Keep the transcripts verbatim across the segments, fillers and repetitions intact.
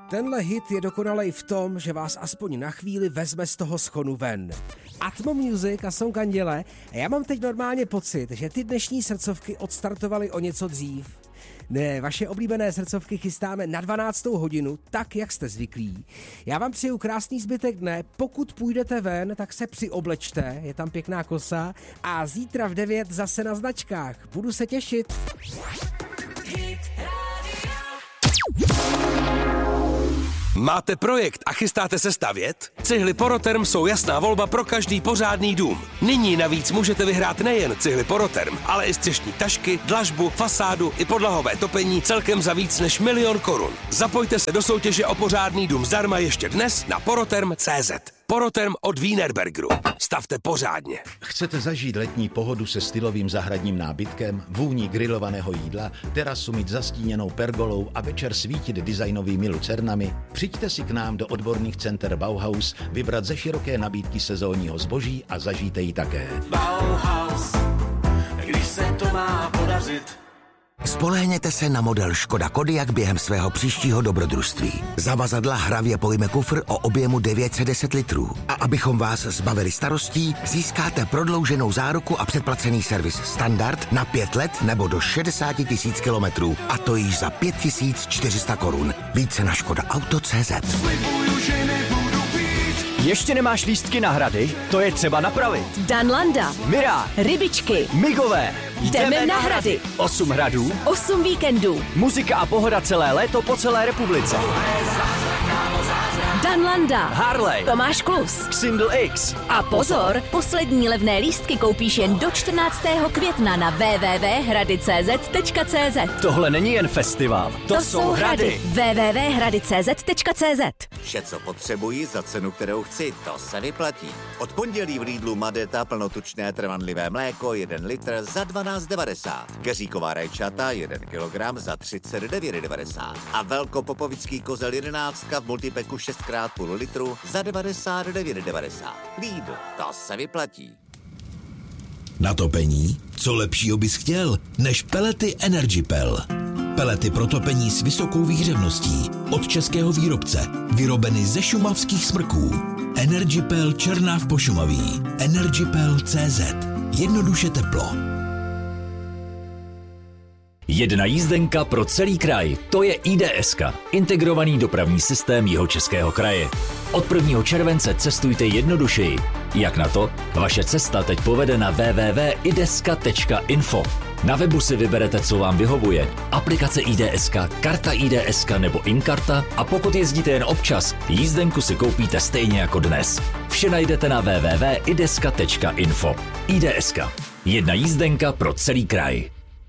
Tenhle hit je dokonalej v tom, že vás aspoň na chvíli vezme z toho schonu ven. Atmo Music a Song Anděle a já mám teď normálně pocit, že ty dnešní srdcovky odstartovaly o něco dřív. Ne, vaše oblíbené srdcovky chystáme na dvanáctou hodinu, tak jak jste zvyklí. Já vám přeju krásný zbytek dne, pokud půjdete ven, tak se přioblečte, je tam pěkná kosa a zítra v devět zase na značkách. Budu se těšit. Máte projekt a chystáte se stavět? Cihly Poroterm jsou jasná volba pro každý pořádný dům. Nyní navíc můžete vyhrát nejen cihly Poroterm, ale i střešní tašky, dlažbu, fasádu i podlahové topení celkem za víc než milion korun. Zapojte se do soutěže o pořádný dům zdarma ještě dnes na poroterm tečka cé zet. Poroterm od Wienerbergeru. Stavte pořádně. Chcete zažít letní pohodu se stylovým zahradním nábytkem, vůní grilovaného jídla, terasu mít zastíněnou pergolou a večer svítit designovými lucernami? Přijďte si k nám do odborných center Bauhaus, vybrat ze široké nabídky sezónního zboží a zažijte ji také. Bauhaus, když se to má podařit. Spolehněte se na model Škoda Kodiaq během svého příštího dobrodružství. Zavazadla hravě pojme kufr o objemu devět set deset litrů. A abychom vás zbavili starostí, získáte prodlouženou záruku a předplacený servis standard na pět let nebo do šedesát tisíc kilometrů. A to již za pět tisíc čtyři sta korun. Více na škoda auto tečka cé zet. Ještě nemáš lístky na hrady? To je třeba napravit. Danlanda, Mira, Rybičky, Migové. Jdeme na hrady. Osm hradů, Osm víkendů. muzika a pohoda celé léto po celé republice. Danlanda, Harley, Tomáš Klus, Xindl X. A pozor, poslední levné lístky koupíš jen do čtrnáctého května na w w w tečka hrady tečka cé zet tečka cé zet. Tohle není jen festival, to, To jsou hrady. w w w tečka hrady tečka cé zet tečka cé zet. Vše, co potřebuji za cenu, kterou chci, to se vyplatí. Od pondělí v Lidlu Madeta plnotučné trvanlivé mléko jeden litr za dvanáct devadesát. Keříková rajčata jeden kilogram za třicet devět devadesát. A velkopopovický kozel jedenáctka v multipeku šest krát půl litru za devadesát devět devadesát. Lidl, to se vyplatí. Na topení? Co lepšího bys chtěl, než pelety EnergyPel. Pelety pro topení s vysokou výhřevností od českého výrobce, vyrobeny ze šumavských smrků. EnergyPel Černáv Pošumaví. EnergyPel tečka cé zet. Jednoduše teplo. Jedna jízdenka pro celý kraj, to je í dé eska, integrovaný dopravní systém Jihočeského kraje. Od prvního července cestujte jednodušeji. Jak na to? Vaše cesta teď povede na w w w tečka ideska tečka info. Na webu si vyberete, co vám vyhovuje. Aplikace í dé eska, karta í dé eska nebo InKarta a pokud jezdíte jen občas, jízdenku si koupíte stejně jako dnes. Vše najdete na w w w tečka ideska tečka info. í dé eska. Jedna jízdenka pro celý kraj.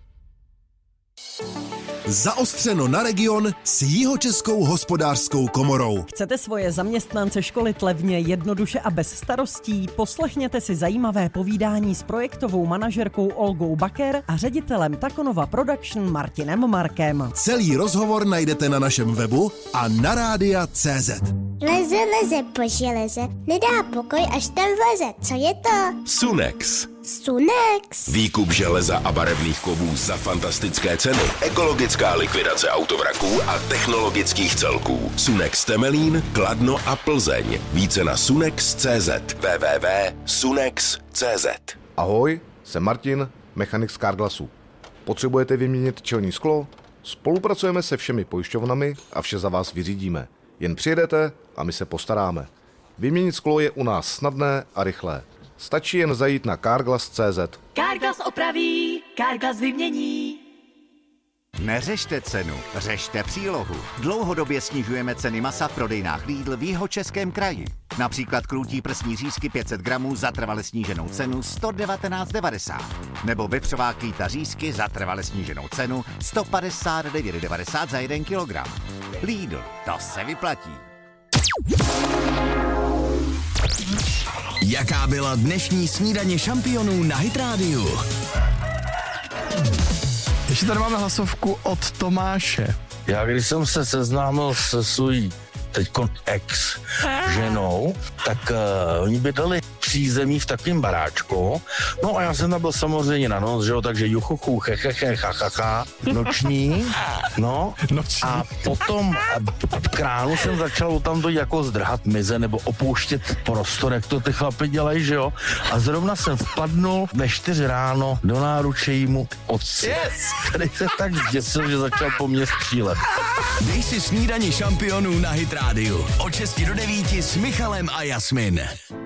Zaostřeno na region s Jihočeskou hospodářskou komorou. Chcete svoje zaměstnance školit levně, jednoduše a bez starostí? Poslechněte si zajímavé povídání s projektovou manažerkou Olgou Baker a ředitelem Takonova Production Martinem Markem. Celý rozhovor najdete na našem webu a na rádia tečka cé zet. Leze, leze po železe, nedá pokoj, až tam vleze. Co je to? Sunex. Sunex. Výkup železa a barevných kovů za fantastické ceny. Ekologická likvidace autovraků a technologických celků. Sunex Temelín, Kladno a Plzeň. Více na sunex tečka cé zet. w w w tečka sunex tečka cé zet. Ahoj, jsem Martin, mechanik z Carglassu. Potřebujete vyměnit čelní sklo? Spolupracujeme se všemi pojišťovnami a vše za vás vyřídíme. Jen přijedete a my se postaráme. Vyměnit sklo je u nás snadné a rychlé. Stačí jen zajít na carglass tečka cé zet. Carglass opraví, Carglass vymění. Neřešte cenu, řešte přílohu. Dlouhodobě snižujeme ceny masa v prodejnách Lidl v Jihočeském kraji. Například krůtí prsní řízky pět set gramů za trvale sníženou cenu sto devatenáct devadesát. Nebo vepřová kýta řízky za trvale sníženou cenu sto padesát devět devadesát za jeden kilogram. Lidl, to se vyplatí. Jaká byla dnešní snídaně šampionů na Hit Rádiu? Ještě tady máme hlasovku od Tomáše. Já když jsem se seznámil se svojí teďkon ex ženou, tak uh, oni by dali přízemí v takovém baráčku. No a já jsem tam byl samozřejmě na noc, že jo, takže juchuchu, hehehe, chachacha, noční, no. Noční. A potom v kránu jsem začal tam to jako zdrhat mize nebo opouštět prostor, jak to ty chlapi dělají, že jo. A zrovna jsem vpadnul ve čtyři ráno do náruče jímu otci, yes! který se tak zděsil, že začal po mně střílet. Dej si snídani šampionů na Hit rádiu. Od šesti do devíti s Michalem a Jasmin.